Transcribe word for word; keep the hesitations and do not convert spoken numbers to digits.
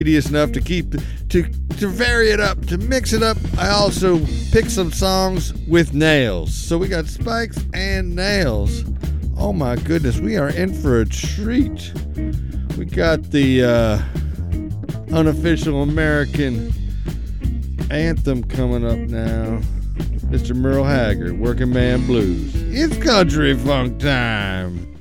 tedious enough to keep to to vary it up, to mix it up. I also picked some songs with nails. So we got spikes and nails. Oh my goodness, we are in for a treat. We got the uh, unofficial American anthem coming up now. Mister Merle Haggard, Working Man Blues. It's country funk time.